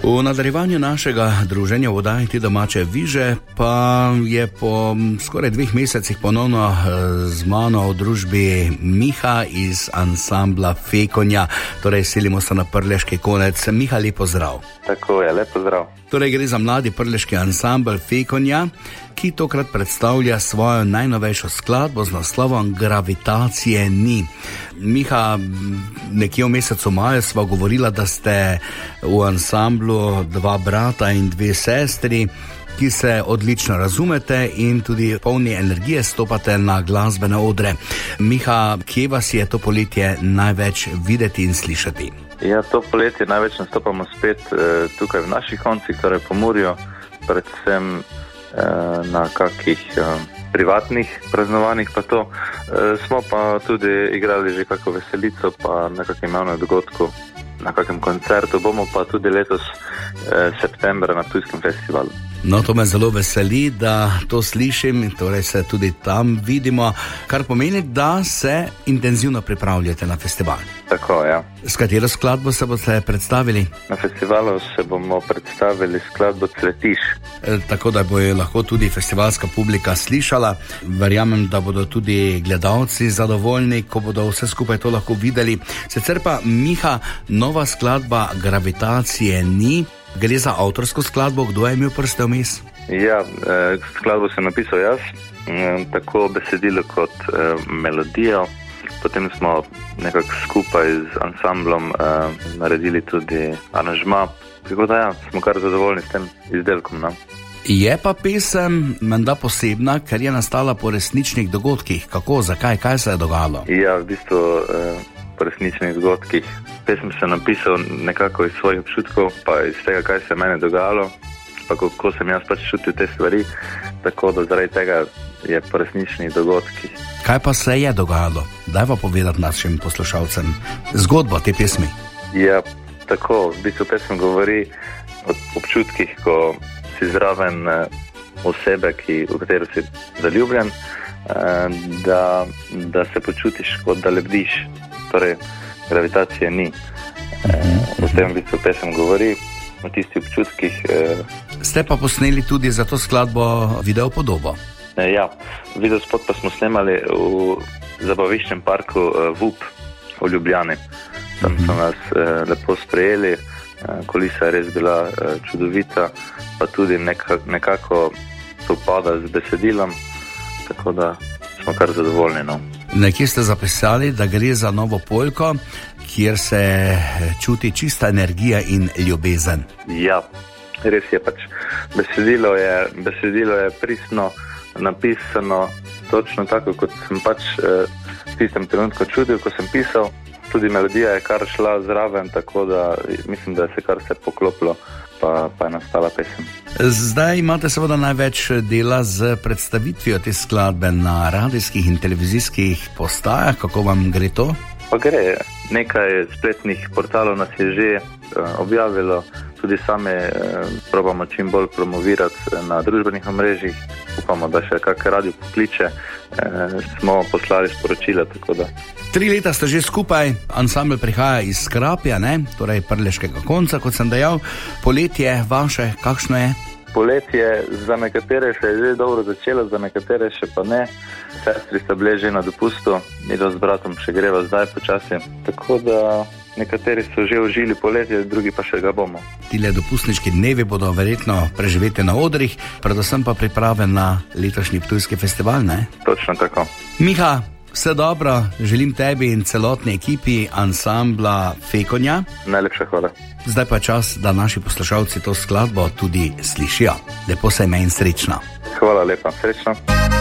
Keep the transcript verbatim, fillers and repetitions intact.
V nadaljevanju našega druženja v oddaji Te domače viže pa je po skoraj dveh mesecih ponovno z mano v družbi Miha iz ansambla Fekonja. Torej, selimo se na Prleški konec. Miha, lep pozdrav. Tako je, lep pozdrav. Torej, gre za mladi prleški ansambl Fekonja, ki tokrat predstavlja svojo najnovejšo skladbo z naslovom Gravitacije ni. Miha, nekje v mesecu maju sva govorila, da ste v ansamblu dva brata in dve sestri, ki se odlično razumete in tudi polni energije stopate na glasbene odre. Miha, kje vas je to poletje največ videti in slišati? Ja, to poletje največ nastopamo spet eh, tukaj v naših koncih, torej po Pomurju, predvsem eh, na kakih eh, privatnih praznovanjih pa to. E, smo pa tudi igrali že kako veselico, pa na kakem javnem dogodku, na kakem koncertu. Bomo pa tudi letos e, septembra na Ptujskem festivalu. No, to me zelo veseli, da to slišim, torej se tudi tam vidimo, kar pomeni, da se intenzivno pripravljate na festival. Tako, ja. S katero skladbo se boste predstavili? Na festivalu se bomo predstavili skladbo Cvetiš. E, tako da bo lahko tudi festivalska publika slišala. Verjamem, da bodo tudi gledalci zadovoljni, ko bodo vse skupaj to lahko videli. Sicer pa, Miha, nova skladba Gravitacije ni. Gre za avtorsko skladbo, kdo je imel prste vmes? Ja, eh, skladbo sem napisal jaz, eh, tako besedilo kot eh, melodijo. Potem smo nekako skupaj z ansamblom eh, naredili tudi aranžma. Tako da ja, smo kar zadovoljni s tem izdelkom. No? Je pa pesem menda posebna, ker je nastala po resničnih dogodkih. Kako, zakaj, kaj se je dogajalo? Ja, v bistvu eh, po resničnih dogodkih. Pesem sem napisal nekako iz svojih občutkov, pa iz tega, kaj se je meni dogajalo, pa kako sem jaz pač čutil te stvari, tako da zaradi tega je po resničnih dogodkih. Kaj pa se je dogajalo? Daj pa povedati našim poslušalcem zgodbo te pesmi. Ja, tako, v bistvu pesem govori o občutkih, ko si zraven osebe, ki, v katero si zaljubljen, da, da se počutiš, kot da lebdiš, torej gravitacije ni. O tem v bistvu pesem govori, o tistih občutkih. Ste pa posneli tudi za to skladbo video podobo? Ja, video spot pa smo snemali v zabaviščnem parku V U P v Ljubljani. Tam so nas lepo sprejeli, kulisa je res bila čudovita, pa tudi nekako sopada z besedilom, tako da smo kar zadovoljni. No. Nekje ste zapisali, da gre za novo polko, kjer se čuti čista energija in ljubezen. Ja, res je pač. Besedilo je, besedilo je pristno napisano, točno tako, kot sem pač eh, v tistem trenutku čutil, ko sem pisal. Tudi melodija je kar šla zraven, tako da mislim, da se kar se poklopilo, pa, pa je nastala pesem. Zdaj imate seveda največ dela z predstavitvijo te skladbe na radijskih in televizijskih postajah. Kako vam gre to? Pa gre. Nekaj spletnih portalov nas je že uh, objavilo, tudi same uh, probamo čim bolj promovirati na družbenih omrežjih. Upamo, da še kak radio pokliče, uh, smo poslali sporočila, tako da. Tri leta ste že skupaj, ansambl prihaja iz Skrapja, ne? Torej Prleškega konca, kot sem dejal. Poletje vaše, kakšno je? Poletje za nekatere še je že dobro začelo, za nekatere še pa ne. Sestri sta bile že na dopustu, midva z bratom še greva zdaj počasi. Tako da nekateri so že užili poletje, drugi pa še ga bomo. Tile dopustniški dnevi bodo verjetno preživeti na odrih, predvsem pa priprave na letošnji Ptujski festival, ne? Točno tako. Miha, vse dobro, želim tebi in celotni ekipi ansambla Fekonja. Najlepša hvala. Zdaj pa je čas, da naši poslušalci to skladbo tudi slišijo. Lepo se imej in srečno. Hvala lepa, srečno.